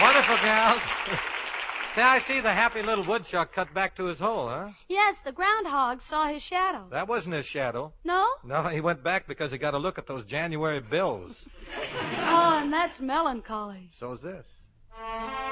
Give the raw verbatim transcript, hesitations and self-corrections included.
Wonderful, gals. Say, I see the happy little woodchuck cut back to his hole, huh? Yes, the groundhog saw his shadow. That wasn't his shadow. No? No, he went back because he got a look at those January bills. Oh, and that's melancholy. So's this.